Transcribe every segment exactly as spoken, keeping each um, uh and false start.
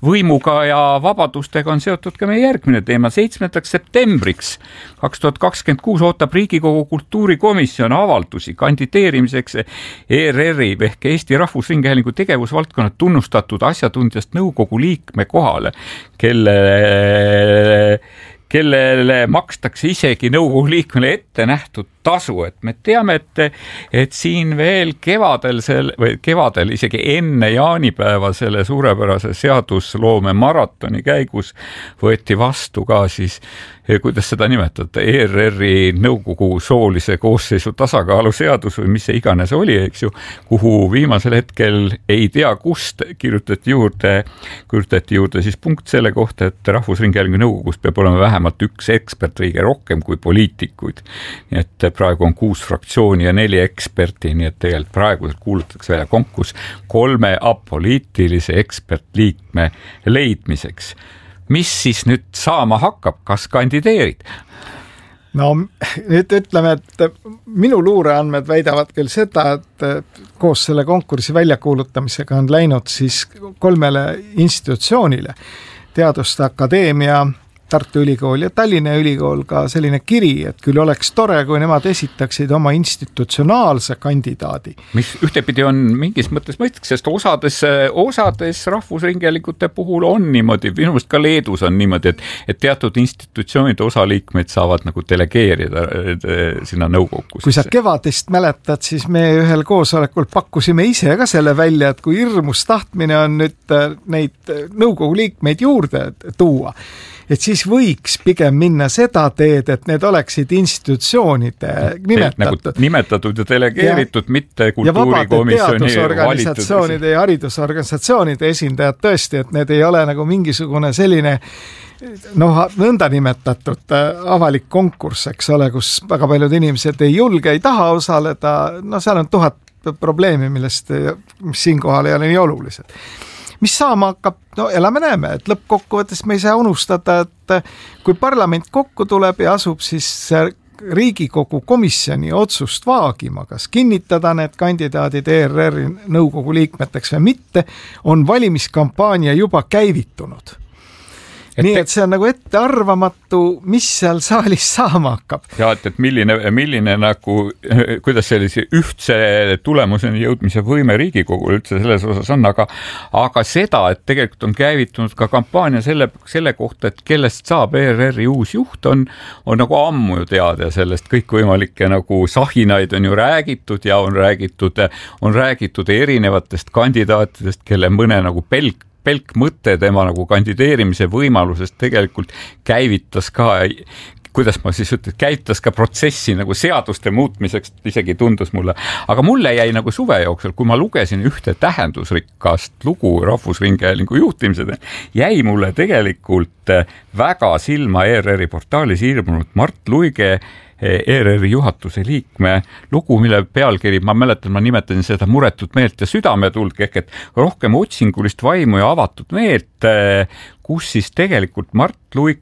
võimuga ja vabadustega on seotud ka meie järgmine teema. seitsmendaks septembriks kaks tuhat kakskümmend kuus ootab Riigikogu kultuurikomisjon avaldusi kandideerimiseks E R R-i ehk Eesti Rahvusringhäälingu tegevusvaldkonna tunnustatud asjatundjast nõukogu liikme kohale, kelle kellele makstakse isegi nõukogu liikmele ette nähtud tasu, et me teame, et, et siin veel kevadel, selle, või kevadel isegi enne jaanipäeva selle suurepärase seadusloome maratoni käigus võeti vastu ka siis, kuidas seda nimetada, E R R-i nõukogu soolise koosseisu tasakaalu seadus või mis see iganes oli, eks ju, kuhu viimasel hetkel ei tea kust kirjutati juurde, kirjutati juurde siis punkt selle kohta, et Rahvusringhäälingu nõukogus peab olema vähemalt üks ekspertriige rohkem kui poliitikuid. Nii et praegu on kuus fraktsiooni ja neli eksperti, nii et tegelikult praegu kuulutatakse välja konkurss kolme apoliitilise ekspertliikme leidmiseks. Mis siis nüüd saama hakkab, kas kandideerid? No nüüd ütleme, et minu luureandmed väidavad küll seda, et koos selle konkursi väljakuulutamisega on läinud siis kolmele institutsioonile, Teaduste Akadeemia, Tartu Ülikool ja Tallinna Ülikool ka selline kiri, et küll oleks tore, kui nemad esitaksid oma institutsionaalse kandidaadi. Mis ühtepidi on mingis mõttes mõistlik, sest osades, osades rahvusringhäälingute puhul on niimoodi, minu meelest ka Leedus on niimoodi, et, et teatud institutsioonide osaliikmeid saavad nagu delegeerida sinna nõukogusse. Kui sa kevadist mäletad, siis me ühel koosolekul pakkusime ise ka selle välja, et kui hirmus tahtmine on nüüd neid nõukogu liikmeid juurde tuua, et siis võiks pigem minna seda teed, et need oleksid institutsioonide nimetatud. Nagu nimetatud ja delegeeritud, ja, mitte kultuurikomisjoni ja teadusorganisatsioonide ja haridusorganisatsioonide esindajad tõesti, et need ei ole nagu mingisugune selline noh, nõnda nimetatud avalik konkurss, eks ole, kus väga paljud inimesed ei julge, ei taha osaleda, no seal on tuhat probleemi, millest, mis siinkohal ei ole nii olulised. Mis saama hakkab, no elame näeme, et lõppkokkuvõttes me ei saa unustada, et kui parlament kokku tuleb ja asub siis Riigikogu komisjoni otsust vaagima, kas kinnitada need kandidaadid E R R-i nõukogu liikmeteks või mitte, on valimiskampaania juba käivitunud. Et nii, et see on nagu ette arvamatu, mis seal saalis saama hakkab. Ja, et, et milline, milline nagu, kuidas sellise ühtse tulemuseni jõudmise võime Riigikogul üldse selles osas on, aga, aga seda, et tegelikult on käivitunud ka kampaania selle, selle kohta, et kellest saab E R R-i uus juht, on, on nagu ammu ju teada sellest kõikvõimalikke nagu sahinaid on ju räägitud ja on räägitud, on räägitud erinevatest kandidaatidest, kelle mõne nagu pelk pelk mõte tema nagu kandideerimise võimalusest tegelikult käivitas ka, kuidas ma siis ütlen, käivitas ka protsessi nagu seaduste muutmiseks, isegi tundus mulle. Aga mulle jäi nagu suve jooksul, kui ma lugesin ühte tähendusrikkast lugu Rahvusringhäälingu juhtimised, jäi mulle tegelikult väga silma E R R-i portaalis ilmunud Mart Luige E R R-i juhatuse liikme lugu, mille pealkiri, ma mäletan, ma nimetasin seda muretut meelt ja südametuld, ehk et rohkem otsingulist vaimu ja avatud meelt, kus siis tegelikult Mart Luik,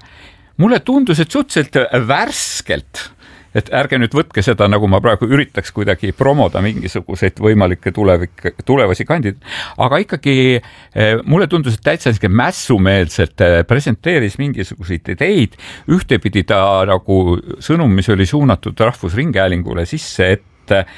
mulle tundus, et suhteliselt värskelt, et ärge nüüd võtke seda, nagu ma praegu üritaks kuidagi promoda mingisuguseid võimalikke tulevik, tulevasi kandidaat, aga ikkagi mulle tundus, et täitsa mässumeelselt presenteeris mingisuguseid ideid, ühtepidi ta nagu sõnum, mis oli suunatud Rahvusringhäälingule sisse, et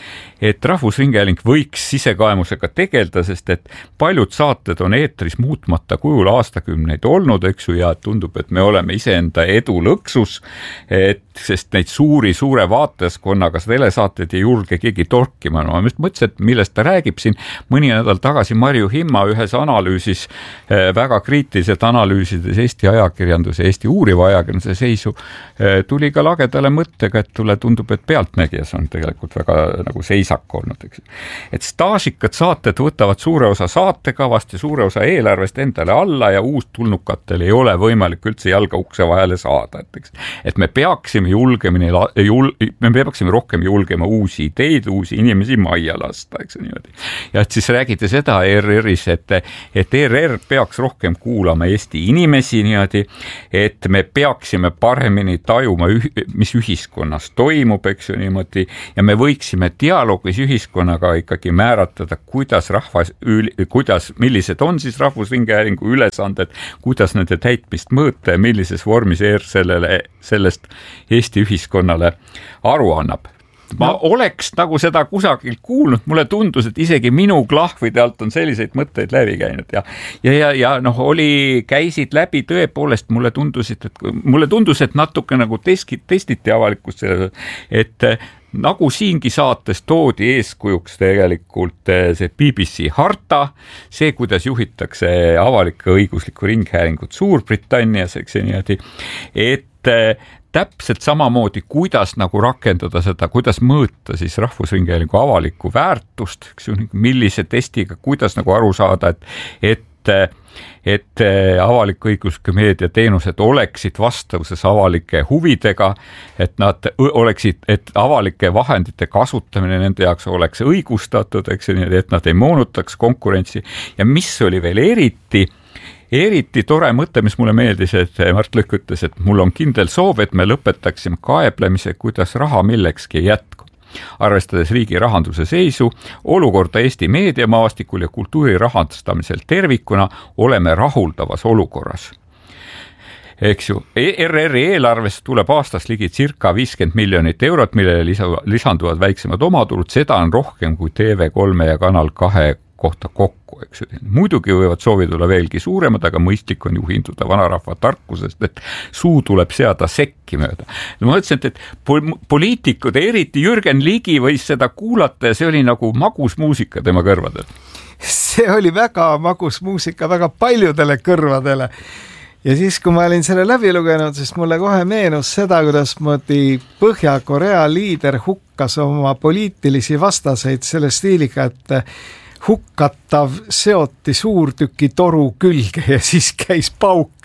et Rahvusringhääling võiks sisekaemusega tegelda, sest et paljud saated on eetris muutmata kujul aastakümneid olnud, eks ju, ja tundub, et me oleme iseenda edu lõksus, et, sest neid suuri, suure vaateskonnaga telesaateid ei julge keegi torkima. No, ma mõtlesin, et millest ta räägib siin mõni nädal tagasi Marju Himma ühes analüüsis, väga kriitiliselt analüüsides Eesti ajakirjanduse, Eesti uuriva ajakirjanduse seisu, tuli ka lagedale mõttega, et tule tundub, et Pealtnägijas on tegelikult väga nagu seisak olnud, eks. Et staažikad saated võtavad suure osa saatekavast ja suure osa eelarvest endale alla ja uustulnukatel ei ole võimalik üldse jalga ukse vahele saada, et, eks. Et me peaksime julgemini, jul, me peaksime rohkem julgema uusi ideid, uusi inimesi majja lasta, eks niimoodi. Ja et siis räägite seda E R R-is, et, et E R R peaks rohkem kuulama Eesti inimesi niimoodi, et me peaksime paremini tajuma, mis ühiskonnas toimub, eks ju niimoodi, ja me võiksime võiksime dialoogis ühiskonnaga ikkagi määratleda, kuidas rahvas, kuidas, millised on siis Rahvusringhäälingu ülesanded, kuidas nende täitmist mõõta ja millises vormis E R sellele, sellest Eesti ühiskonnale aru annab. Ma no. oleks nagu seda kusagil kuulnud, mulle tundus, et isegi minu klahvide alt on selliseid mõtteid läbi käinud ja, ja, ja, ja noh, oli, käisid läbi tõepoolest, mulle tundusid, et mulle tundus, et natuke nagu testi, testiti avalikkust selles, et nagu siingi saates toodi eeskujuks tegelikult see B B C harta, see, kuidas juhitakse avalike õiguslikku ringhäälingut Suurbritannias, eks see niimoodi, et täpselt samamoodi, kuidas nagu rakendada seda, kuidas mõõta siis Rahvusringhäälingu avalikku väärtust, eks ju, millise testiga, kuidas nagu aru saada, et, et, et avalik-õiguslike meediateenused oleksid vastavuses avalike huvidega, et nad oleksid, et avalike vahendite kasutamine nende jaoks oleks õigustatud, eks ju, et nad ei moonutaks konkurentsi ja mis oli veel eriti, Eriti tore mõte, mis mulle meeldis, et Mart Lõhk ütles, et mul on kindel soov, et me lõpetaksime kaeblemise, kuidas raha millekski ei jätku. Arvestades riigi rahanduse seisu, olukorda Eesti meediamaastikul ja kultuuri rahandustamisel tervikuna oleme rahuldavas olukorras. Eks ju, R R-i eelarvest tuleb aastas ligi circa viiskümmend miljonit eurot, millele lisanduvad väiksemad omatulud, seda on rohkem kui T V kolme ja Kanal kahe kohta kokku, eks ju. Muidugi võivad soovid olla veelgi suuremad, aga mõistlik on juhinduda vanarahva tarkusest, et suu tuleb seada sekki mööda. Ma mõtlesin, et poliitikud, eriti Jürgen Ligi võis seda kuulata ja see oli nagu magus muusika tema kõrvadel. See oli väga magus muusika väga paljudele kõrvadele. Ja siis, kui ma olin selle läbi lugenud, siis mulle kohe meenus seda, kuidas moodi Põhja-Korea liider hukkas oma poliitilisi vastaseid selle stiiliga, et hukkatav seoti suurtüki toru külge ja siis käis pauk.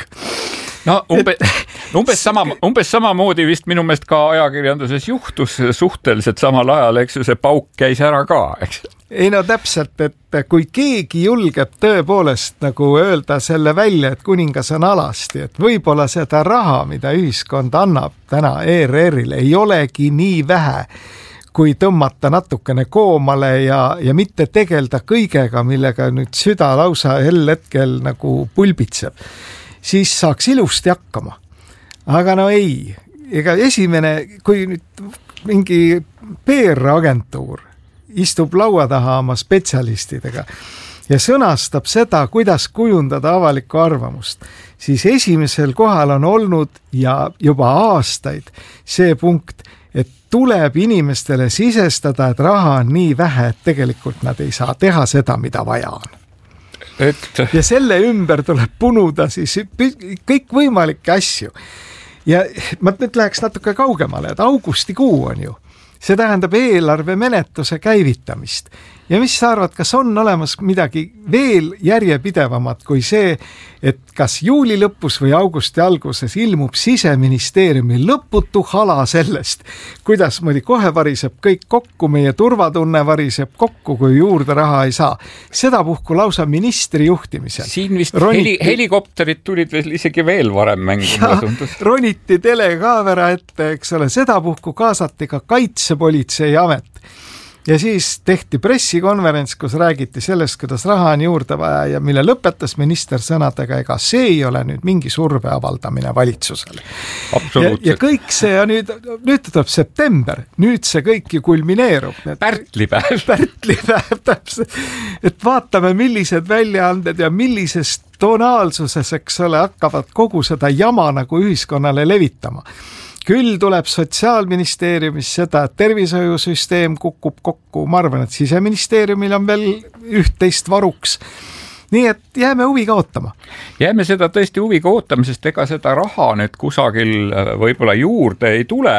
No umbes, umbes, sama, umbes samamoodi vist minu meelest ka ajakirjanduses juhtus suhteliselt samal ajal, eks ju, see pauk käis ära ka, eks. Ei no täpselt, et kui keegi julgeb tõepoolest nagu öelda selle välja, et kuningas on alasti, et võib-olla seda raha, mida ühiskond annab täna E R R-ile, ei olegi nii vähe, kui tõmmata natukene koomale ja, ja mitte tegelda kõigega, millega nüüd süda lausa hell hetkel nagu pulbitseb, siis saaks ilusti hakkama. Aga no ei, ega esimene, kui nüüd mingi P R-agentuur istub laua taha oma spetsialistidega ja sõnastab seda, kuidas kujundada avalikku arvamust, siis esimesel kohal on olnud ja juba aastaid see punkt, et tuleb inimestele sisestada, et raha on nii vähe, et tegelikult nad ei saa teha seda, mida vaja on. Et... Ja selle ümber tuleb punuda siis kõik võimalikke asju. Ja ma nüüd läheks natuke kaugemale, et augustikuu on ju. See tähendab eelarve menetluse käivitamist. Ja mis sa arvad, kas on olemas midagi veel järjepidevamat kui see, et kas juuli lõpus või augusti alguses ilmub Siseministeeriumi lõputu hala sellest, kuidas mõni kohe variseb kõik kokku, meie turvatunne variseb kokku, kui juurde raha ei saa. Seda puhku lausa ministri juhtimisel. Siin vist roniti... heli, helikopterid tulid veel isegi veel varem mängu. Ja, roniti telekaamera ette, eks ole, seda puhku kaasati ka Kaitsepolitsei amet. Ja siis tehti pressikonverents, kus räägiti sellest, kuidas raha on juurde vaja ja mille lõpetas minister sõnadega, ega see ei ole nüüd mingi surve avaldamine valitsusele. Ja, ja kõik see on nüüd, nüüd tuleb september, nüüd see kõik ju kulmineerub. Pärtlipäev. Pärtlipäev, täpselt. Et vaatame, millised väljaanded ja millises tonaalsuses, eks ole, hakkavad kogu seda jama nagu ühiskonnale levitama. Küll tuleb Sotsiaalministeeriumis seda, et tervishoiusüsteem kukub kokku. Ma arvan, et Siseministeeriumil on veel üht-teist varuks. Nii et jääme huviga ootama. Jääme seda tõesti huviga ootama, sest ega seda raha nüüd kusagil võib-olla juurde ei tule,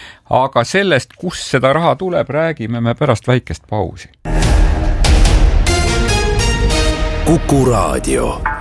aga sellest, kus seda raha tuleb, räägime me pärast väikest pausi. Kuku Raadio.